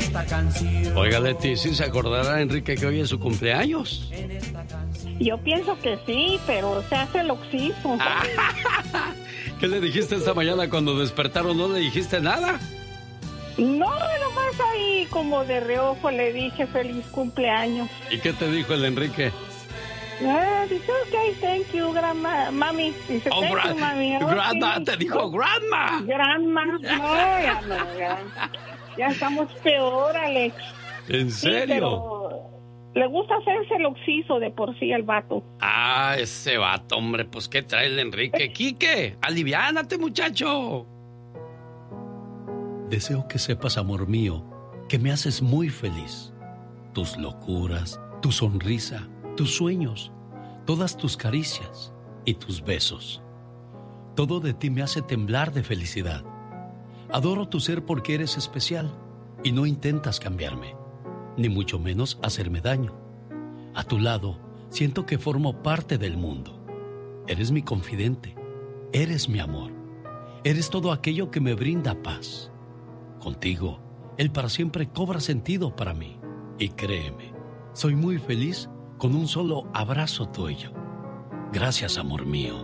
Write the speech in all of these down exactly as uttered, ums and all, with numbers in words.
esta canción. Oiga, Leti, ¿sí se acordará Enrique que hoy es su cumpleaños? Yo pienso que sí, pero se hace el oxiso. ¿Qué le dijiste esta mañana cuando despertaron? ¿No le dijiste nada? No, nomás ahí como de reojo le dije feliz cumpleaños. ¿Y qué te dijo el Enrique? Ah, dice, ok, thank you, grandma, mami. Dice, Oh, thank gra- you, mami. grandma, Okay. te dijo grandma. Grandma, no, ya no, ya, ya estamos peor, Alex. ¿En Sí, serio? pero le gusta hacerse el oxiso de por sí al vato. Ah, ese vato, hombre, pues ¿qué trae el Enrique? Quique, aliviánate, muchacho. Deseo que sepas, amor mío, que me haces muy feliz. Tus locuras, tu sonrisa, tus sueños, todas tus caricias y tus besos. Todo de ti me hace temblar de felicidad. Adoro tu ser porque eres especial y no intentas cambiarme, ni mucho menos hacerme daño. A tu lado, siento que formo parte del mundo. Eres mi confidente, eres mi amor, eres todo aquello que me brinda paz. Contigo, el para siempre cobra sentido para mí. Y créeme, soy muy feliz con un solo abrazo tuyo. Gracias, amor mío.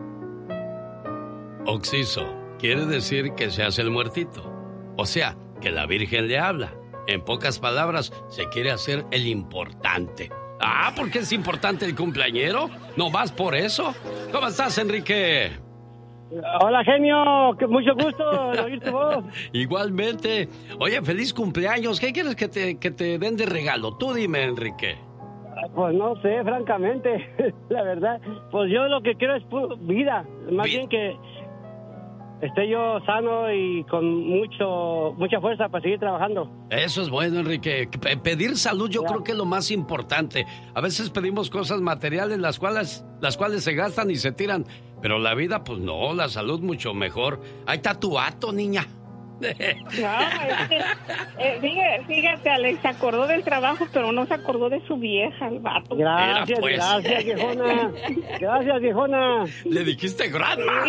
Oxiso quiere decir que se hace el muertito. O sea, que la Virgen le habla. En pocas palabras, se quiere hacer el importante. Ah, ¿por qué es importante el cumpleañero? ¿No vas por eso? ¿Cómo estás, Enrique? Hola, genio, que mucho gusto de oír tu voz. Igualmente. Oye, feliz cumpleaños. ¿Qué quieres que te, que te den de regalo? Tú dime, Enrique. Pues no sé, francamente, la verdad. Pues yo lo que quiero es pu- vida. Más Vi- bien que esté yo sano y con mucho mucha fuerza para seguir trabajando. Eso es bueno, Enrique. P- pedir salud yo Claro. creo que es lo más importante. A veces pedimos cosas materiales las cuales, las cuales se gastan y se tiran. Pero la vida, pues no, la salud mucho mejor. Ahí está tu vato, niña. No, es que, eh, fíjate, fíjate, Alex, se acordó del trabajo, pero no se acordó de su vieja, el vato. Gracias, Mira, pues. gracias, viejona. Gracias, viejona. Le dijiste grandma.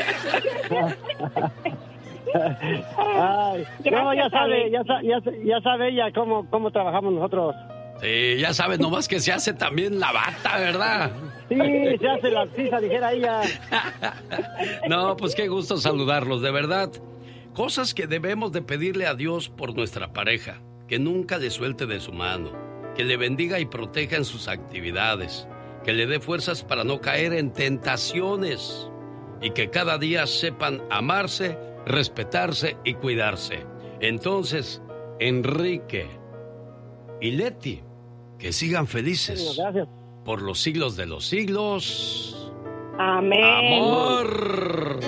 Ay, no, ya Gracias, sabe, Alex. ya, sa- ya, sa- ya sabe ella cómo, cómo trabajamos nosotros. Sí, ya sabes, nomás que se hace también la bata, ¿verdad? Sí, se hace la pizza, dijera ella. No, pues qué gusto saludarlos, de verdad. Cosas que debemos de pedirle a Dios por nuestra pareja. Que nunca le suelte de su mano. Que le bendiga y proteja en sus actividades. Que le dé fuerzas para no caer en tentaciones. Y que cada día sepan amarse, respetarse y cuidarse. Entonces, Enrique y Leti, que sigan felices Gracias. por los siglos de los siglos. Amén. ¡Amor!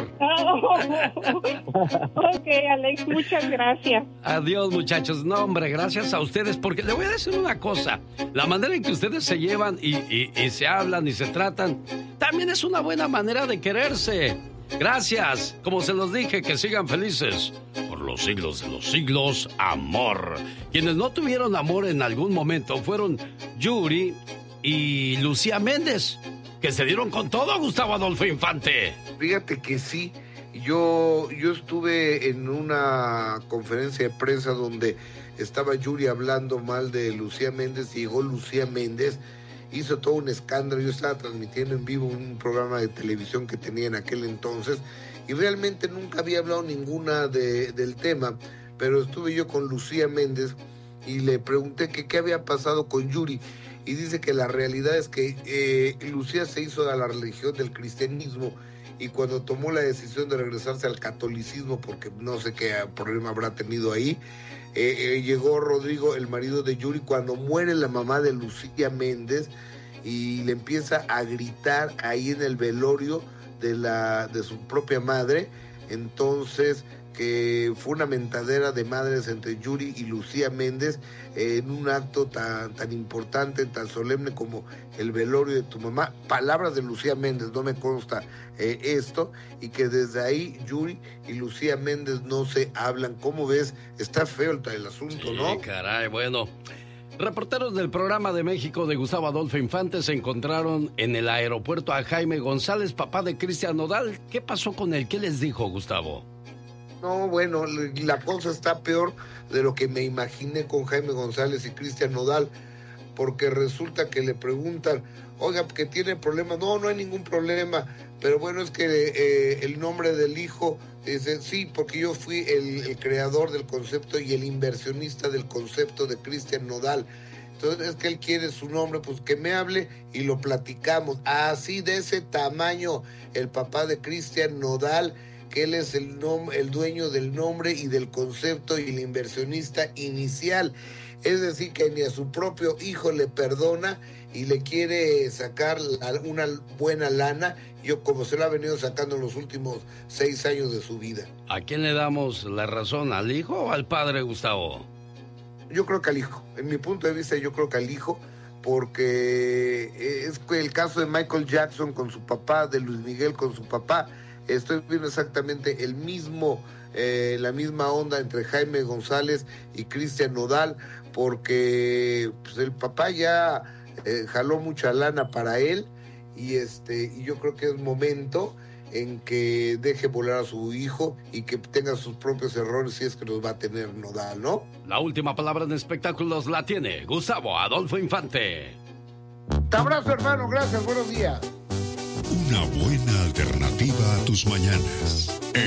Ok, Alex, muchas gracias. Adiós, muchachos. No, hombre, gracias a ustedes, porque le voy a decir una cosa. La manera en que ustedes se llevan y, y, y se hablan y se tratan, también es una buena manera de quererse. Gracias. Como se los dije, que sigan felices. Por los siglos de los siglos, amor. Quienes no tuvieron amor en algún momento fueron Yuri y Lucía Méndez, que se dieron con todo, Gustavo Adolfo Infante. Fíjate que sí, yo, yo estuve en una conferencia de prensa donde estaba Yuri hablando mal de Lucía Méndez, y llegó Lucía Méndez, hizo todo un escándalo. Yo estaba transmitiendo en vivo un programa de televisión que tenía en aquel entonces, y realmente nunca había hablado ninguna de, del tema, pero estuve yo con Lucía Méndez y le pregunté que qué había pasado con Yuri. Y dice que la realidad es que eh, Lucía se hizo de la religión del cristianismo, y cuando tomó la decisión de regresarse al catolicismo, porque no sé qué problema habrá tenido ahí, eh, eh, llegó Rodrigo, el marido de Yuri, cuando muere la mamá de Lucía Méndez, y le empieza a gritar ahí en el velorio de, la, de su propia madre. Entonces, que fue una mentadera de madres entre Yuri y Lucía Méndez, eh, en un acto tan, tan importante, tan solemne como el velorio de tu mamá. Palabras de Lucía Méndez, no me consta eh, esto, y que desde ahí Yuri y Lucía Méndez no se hablan. ¿Cómo ves? Está feo el, el asunto, Sí, ¿no? caray, bueno. Reporteros del programa de México de Gustavo Adolfo Infante se encontraron en el aeropuerto a Jaime González, papá de Cristian Nodal. ¿Qué pasó con él? ¿Qué les dijo, Gustavo? No, bueno, la cosa está peor de lo que me imaginé con Jaime González y Cristian Nodal, porque resulta que le preguntan, oiga, que tiene problemas. No, no hay ningún problema, pero bueno, es que eh, el nombre del hijo, dice, sí, porque yo fui el, el creador del concepto y el inversionista del concepto de Cristian Nodal. Entonces es que él quiere su nombre, pues que me hable y lo platicamos. Así de ese tamaño el papá de Cristian Nodal, que él es el, nom- el dueño del nombre y del concepto y el inversionista inicial. Es decir, que ni a su propio hijo le perdona y le quiere sacar la, una buena lana, yo como se lo ha venido sacando en los últimos seis años de su vida. ¿A quién le damos la razón, al hijo o al padre, Gustavo? Yo creo que al hijo. En mi punto de vista, yo creo que al hijo, porque es el caso de Michael Jackson con su papá, de Luis Miguel con su papá. Estoy viendo exactamente el mismo, eh, la misma onda entre Jaime González y Cristian Nodal, porque pues, el papá ya eh, jaló mucha lana para él y este y yo creo que es momento en que deje volar a su hijo y que tenga sus propios errores, si es que los va a tener Nodal, ¿no? La última palabra en espectáculos la tiene Gustavo Adolfo Infante. Te abrazo, hermano, gracias, buenos días. Una buena alternativa a tus mañanas.